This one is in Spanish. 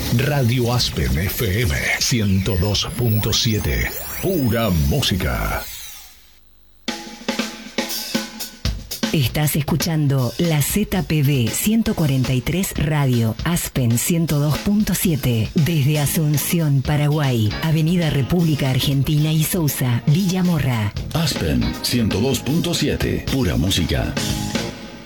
Radio Aspen FM 102.7. Pura música. Estás escuchando la ZPB 143 Radio Aspen 102.7 desde Asunción, Paraguay, Avenida República Argentina y Sousa, Villa Morra. Aspen 102.7, pura música.